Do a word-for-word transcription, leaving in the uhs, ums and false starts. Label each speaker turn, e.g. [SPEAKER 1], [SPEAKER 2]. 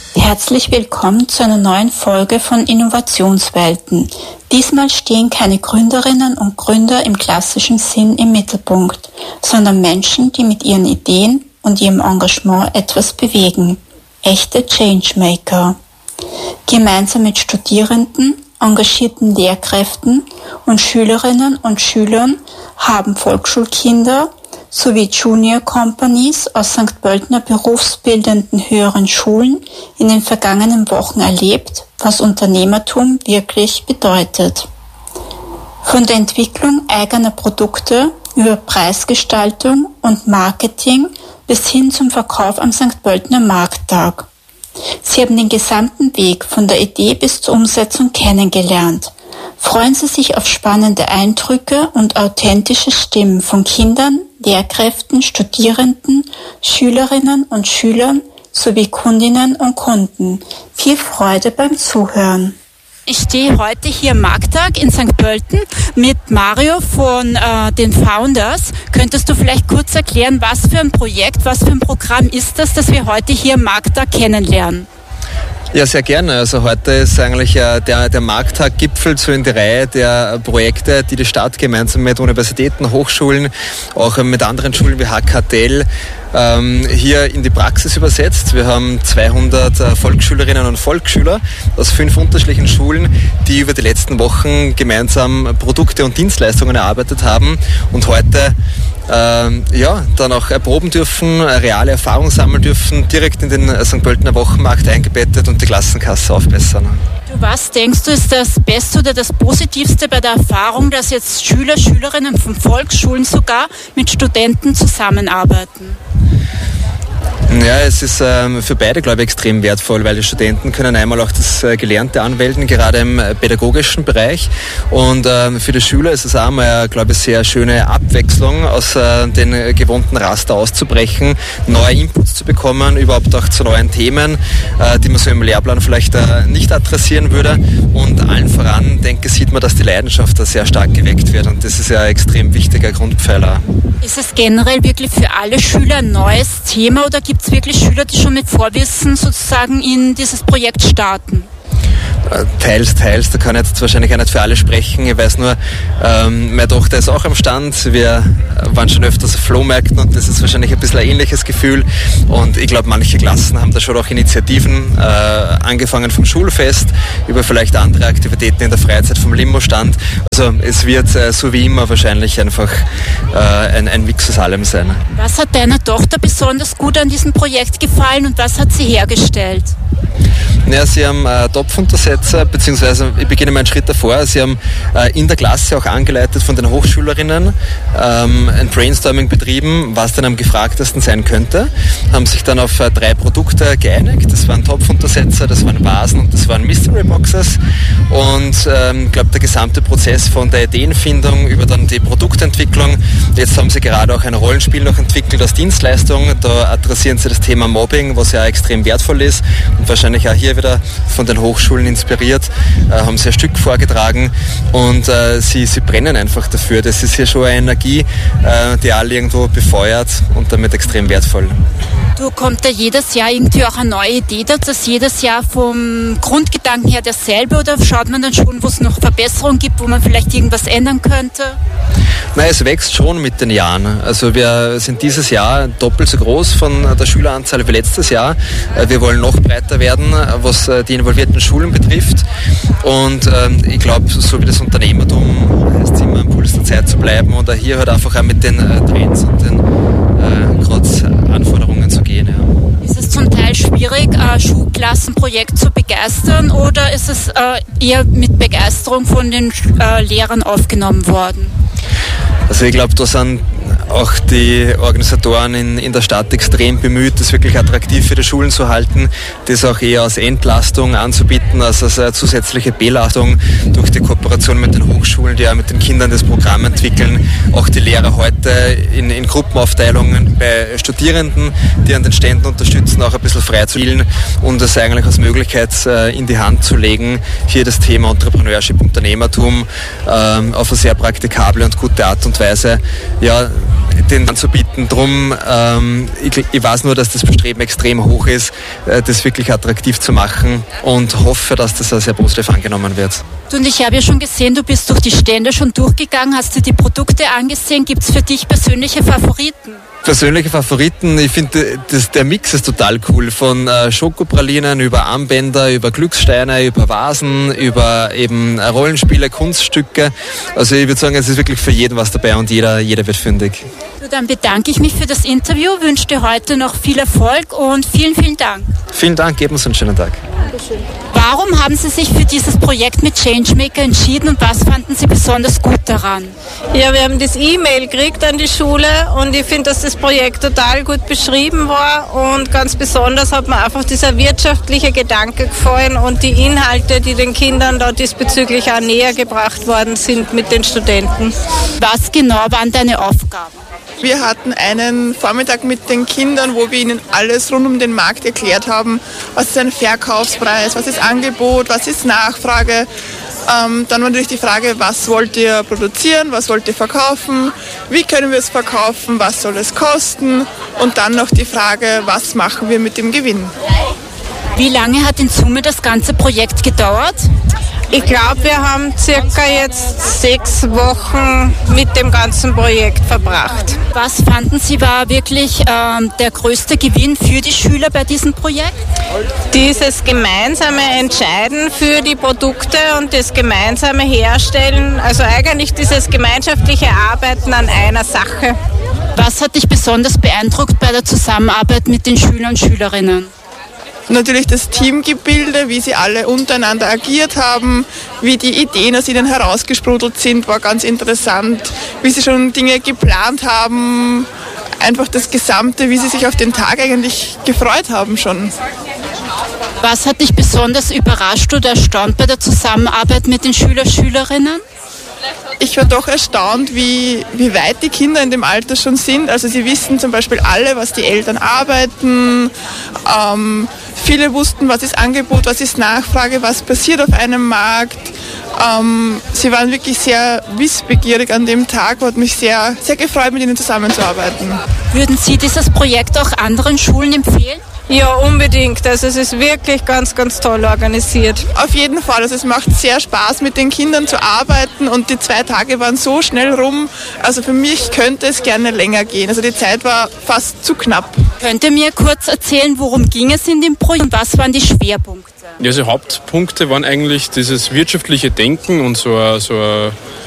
[SPEAKER 1] Herzlich willkommen zu einer neuen Folge von Innovationswelten. Diesmal stehen keine Gründerinnen und Gründer im klassischen Sinn im Mittelpunkt, sondern Menschen, die mit ihren Ideen und ihrem Engagement etwas bewegen. Echte Changemaker. Gemeinsam mit Studierenden, engagierten Lehrkräften und Schülerinnen und Schülern haben Volksschulkinder sowie Junior Companies aus Sankt Pöltener berufsbildenden höheren Schulen in den vergangenen Wochen erlebt, was Unternehmertum wirklich bedeutet. Von der Entwicklung eigener Produkte über Preisgestaltung und Marketing bis hin zum Verkauf am Sankt Pöltener Markttag. Sie haben den gesamten Weg von der Idee bis zur Umsetzung kennengelernt. Freuen Sie sich auf spannende Eindrücke und authentische Stimmen von Kindern, Lehrkräften, Studierenden, Schülerinnen und Schülern sowie Kundinnen und Kunden. Viel Freude beim Zuhören. Ich stehe heute hier am Markttag in Sankt Pölten mit Mario von äh, den Founders. Könntest du vielleicht kurz erklären, was für ein Projekt, was für ein Programm ist das, das wir heute hier am Markttag kennenlernen?
[SPEAKER 2] Ja, sehr gerne. Also heute ist eigentlich äh, der, der Markttag gipfelt so in die Reihe der Projekte, die die Stadt gemeinsam mit Universitäten, Hochschulen, auch äh, mit anderen Schulen wie H K T L ähm, hier in die Praxis übersetzt. Wir haben zweihundert äh, Volksschülerinnen und Volksschüler aus fünf unterschiedlichen Schulen, die über die letzten Wochen gemeinsam Produkte und Dienstleistungen erarbeitet haben und heute Ähm, ja, dann auch erproben dürfen, reale Erfahrung sammeln dürfen, direkt in den Sankt Pöltener Wochenmarkt eingebettet und die Klassenkasse aufbessern.
[SPEAKER 1] Du, was denkst du, ist das Beste oder das Positivste bei der Erfahrung, dass jetzt Schüler, Schülerinnen von Volksschulen sogar mit Studenten zusammenarbeiten?
[SPEAKER 2] Ja, es ist ähm, für beide, glaube ich, extrem wertvoll, weil die Studenten können einmal auch das äh, Gelernte anwenden, gerade im äh, pädagogischen Bereich. Und ähm, für die Schüler ist es auch mal, glaube ich, sehr schöne Abwechslung, aus äh, den äh, gewohnten Raster auszubrechen, neue Inputs zu bekommen, überhaupt auch zu neuen Themen, äh, die man so im Lehrplan vielleicht äh, nicht adressieren würde. Und allen voran, denke ich, sieht man, dass die Leidenschaft da sehr stark geweckt wird. Und das ist ja ein extrem wichtiger Grundpfeiler.
[SPEAKER 1] Ist es generell wirklich für alle Schüler ein neues Thema oder gibt es wirklich Schüler, die schon mit Vorwissen sozusagen in dieses Projekt starten?
[SPEAKER 2] Teils, teils, da kann ich jetzt wahrscheinlich auch nicht für alle sprechen. Ich weiß nur, ähm, meine Tochter ist auch am Stand. Wir waren schon öfters auf Flohmärkten und das ist wahrscheinlich ein bisschen ein ähnliches Gefühl. Und ich glaube, manche Klassen haben da schon auch Initiativen, äh, angefangen vom Schulfest, über vielleicht andere Aktivitäten in der Freizeit vom Limo-Stand. Also es wird äh, so wie immer wahrscheinlich einfach äh, ein, ein Mix aus allem sein.
[SPEAKER 1] Was hat deiner Tochter besonders gut an diesem Projekt gefallen und was hat sie hergestellt?
[SPEAKER 2] Ja, sie haben äh, Topfuntersetzer, beziehungsweise ich beginne meinen Schritt davor. Sie haben äh, in der Klasse auch angeleitet von den Hochschülerinnen ähm, ein Brainstorming betrieben, was denn am gefragtesten sein könnte. Haben sich dann auf äh, drei Produkte geeinigt. Das waren Topfuntersetzer, das waren Vasen und das waren Mystery Boxes. Und ich ähm, glaube, der gesamte Prozess von der Ideenfindung über dann die Produktentwicklung. Jetzt haben sie gerade auch ein Rollenspiel noch entwickelt als Dienstleistung. Da adressieren sie das Thema Mobbing, was ja extrem wertvoll ist und wahrscheinlich auch hier wieder von den Hochschulen inspiriert, äh, haben sie ein Stück vorgetragen und äh, sie, sie brennen einfach dafür. Das ist hier schon eine Energie, äh, die alle irgendwo befeuert und damit extrem wertvoll.
[SPEAKER 1] Du, kommt da jedes Jahr irgendwie auch eine neue Idee dazu, dass jedes Jahr vom Grundgedanken her derselbe oder schaut man dann schon, wo es noch Verbesserungen gibt, wo man vielleicht irgendwas ändern könnte?
[SPEAKER 2] Nein, es wächst schon mit den Jahren. Also wir sind dieses Jahr doppelt so groß von der Schüleranzahl wie letztes Jahr. Wir wollen noch breiter werden, was die involvierten Schulen betrifft. Und ähm, ich glaube, so wie das Unternehmertum heißt es immer, am Puls der Zeit zu bleiben und auch hier halt einfach auch mit den äh, Trends und den äh, gerade Anforderungen zu gehen. Ja.
[SPEAKER 1] Ist es zum Teil schwierig, ein Schulklassenprojekt zu begeistern oder ist es äh, eher mit Begeisterung von den äh, Lehrern aufgenommen worden?
[SPEAKER 2] Also ich glaube, da sind auch die Organisatoren in, in der Stadt extrem bemüht, das wirklich attraktiv für die Schulen zu halten, das auch eher als Entlastung anzubieten, als als eine zusätzliche Belastung durch die Kooperation mit den Hochschulen, die ja mit den Kindern das Programm entwickeln. Auch die Lehrer heute in, in Gruppenaufteilungen bei Studierenden, die an den Ständen unterstützen, auch ein bisschen frei zu spielen und das eigentlich als Möglichkeit in die Hand zu legen, hier das Thema Entrepreneurship, Unternehmertum ähm, auf eine sehr praktikable und gute Art und Weise ja, den anzubieten. Drum, ähm, ich, ich weiß nur, dass das Bestreben extrem hoch ist, äh, das wirklich attraktiv zu machen und hoffe, dass das auch sehr positiv angenommen wird.
[SPEAKER 1] Du, und ich habe ja schon gesehen, du bist durch die Stände schon durchgegangen, hast dir die Produkte angesehen. Gibt es für dich persönliche Favoriten?
[SPEAKER 2] Persönliche Favoriten, ich finde, der Mix ist total cool. Von äh, Schokopralinen über Armbänder, über Glückssteine, über Vasen, über eben Rollenspiele, Kunststücke. Also ich würde sagen, es ist wirklich für jeden was dabei und jeder, jeder wird fündig.
[SPEAKER 1] Du, dann bedanke ich mich für das Interview, wünsche dir heute noch viel Erfolg und vielen, vielen Dank.
[SPEAKER 2] Vielen Dank, geben uns einen schönen Tag.
[SPEAKER 1] Dankeschön. Warum haben Sie sich für dieses Projekt mit Changemaker entschieden und was fanden Sie besonders gut daran?
[SPEAKER 3] Ja, wir haben das E-Mail gekriegt an die Schule und ich finde, dass das Projekt total gut beschrieben war und ganz besonders hat mir einfach dieser wirtschaftliche Gedanke gefallen und die Inhalte, die den Kindern da diesbezüglich auch näher gebracht worden sind mit den Studenten.
[SPEAKER 1] Was genau waren deine Aufgaben?
[SPEAKER 4] Wir hatten einen Vormittag mit den Kindern, wo wir ihnen alles rund um den Markt erklärt haben. Was ist ein Verkaufspreis, was ist Angebot, was ist Nachfrage. Ähm, dann war natürlich die Frage, was wollt ihr produzieren, was wollt ihr verkaufen, wie können wir es verkaufen, was soll es kosten und dann noch die Frage, was machen wir mit dem Gewinn.
[SPEAKER 1] Wie lange hat in Summe das ganze Projekt gedauert?
[SPEAKER 3] Ich glaube, wir haben circa jetzt sechs Wochen mit dem ganzen Projekt verbracht.
[SPEAKER 1] Was fanden Sie war wirklich ähm, der größte Gewinn für die Schüler bei diesem Projekt?
[SPEAKER 3] Dieses gemeinsame Entscheiden für die Produkte und das gemeinsame Herstellen, also eigentlich dieses gemeinschaftliche Arbeiten an einer Sache.
[SPEAKER 1] Was hat dich besonders beeindruckt bei der Zusammenarbeit mit den Schülern und Schülerinnen?
[SPEAKER 4] Natürlich das Teamgebilde, wie sie alle untereinander agiert haben, wie die Ideen aus ihnen herausgesprudelt sind, war ganz interessant, wie sie schon Dinge geplant haben, einfach das Gesamte, wie sie sich auf den Tag eigentlich gefreut haben schon.
[SPEAKER 1] Was hat dich besonders überrascht oder erstaunt bei der Zusammenarbeit mit den Schülern und Schülerinnen?
[SPEAKER 4] Ich war doch erstaunt, wie, wie weit die Kinder in dem Alter schon sind. Also sie wissen zum Beispiel alle, was die Eltern arbeiten. Ähm, viele wussten, was ist Angebot, was ist Nachfrage, was passiert auf einem Markt. Ähm, sie waren wirklich sehr wissbegierig an dem Tag, hat mich sehr, sehr gefreut, mit ihnen zusammenzuarbeiten.
[SPEAKER 1] Würden Sie dieses Projekt auch anderen Schulen empfehlen?
[SPEAKER 3] Ja, unbedingt. Also es ist wirklich ganz, ganz toll organisiert.
[SPEAKER 4] Auf jeden Fall. Also es macht sehr Spaß, mit den Kindern zu arbeiten und die zwei Tage waren so schnell rum. Also für mich könnte es gerne länger gehen. Also die Zeit war fast zu knapp.
[SPEAKER 1] Könnt ihr mir kurz erzählen, worum ging es in dem Projekt und was waren die Schwerpunkte?
[SPEAKER 5] Ja, also Hauptpunkte waren eigentlich dieses wirtschaftliche Denken und so ein, so ein